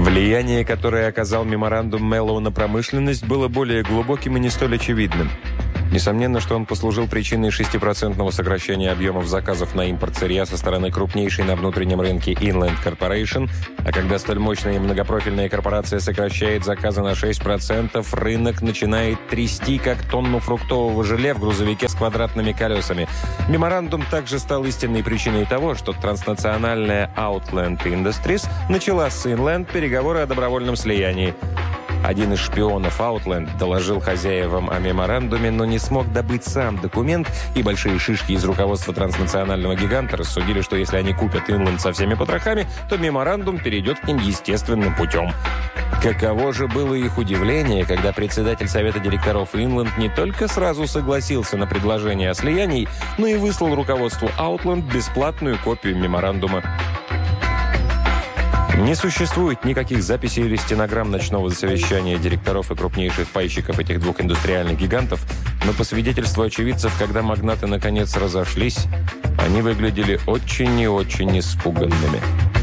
Влияние, которое оказал меморандум Мэллоу на промышленность, было более глубоким и не столь очевидным. Несомненно, что он послужил причиной 6% сокращения объемов заказов на импорт сырья со стороны крупнейшей на внутреннем рынке Inland Corporation, а когда столь мощная и многопрофильная корпорация сокращает заказы на 6%, рынок начинает трясти, как тонну фруктового желе в грузовике с квадратными колесами. Меморандум также стал истинной причиной того, что транснациональная Outland Industries начала с Inland переговоры о добровольном слиянии. Один из шпионов Outland доложил хозяевам о меморандуме, но не смог добыть сам документ, и большие шишки из руководства транснационального гиганта рассудили, что если они купят Inland со всеми потрохами, то меморандум перейдет к ним естественным путем. Каково же было их удивление, когда председатель совета директоров Inland не только сразу согласился на предложение о слиянии, но и выслал руководству Outland бесплатную копию меморандума. Не существует никаких записей или стенограмм ночного совещания директоров и крупнейших пайщиков этих двух индустриальных гигантов, но по свидетельству очевидцев, когда магнаты наконец разошлись, они выглядели очень и очень испуганными.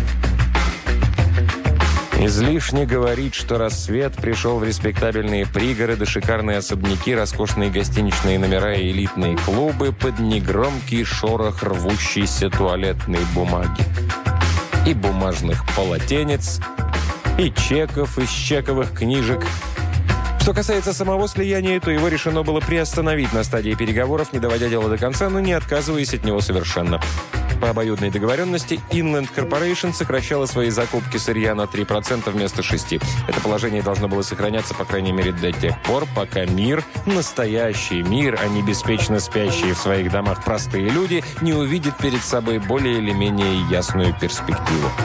Излишне говорить, что рассвет пришел в респектабельные пригороды, шикарные особняки, роскошные гостиничные номера и элитные клубы под негромкий шорох рвущейся туалетной бумаги. И бумажных полотенец, и чеков из чековых книжек. Что касается самого слияния, то его решено было приостановить на стадии переговоров, не доводя дело до конца, но не отказываясь от него совершенно. По обоюдной договоренности Inland Corporation сокращала свои закупки сырья на 3% вместо 6%. Это положение должно было сохраняться, по крайней мере, до тех пор, пока мир, настоящий мир, а не беспечно спящие в своих домах простые люди, не увидит перед собой более или менее ясную перспективу.